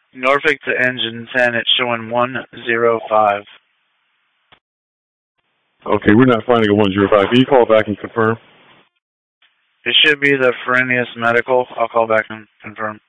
Norfolk to engine 10, it's showing 105. Okay, we're not finding a 105. Can you call back and confirm? It should be the Frenius Medical. I'll call back and confirm.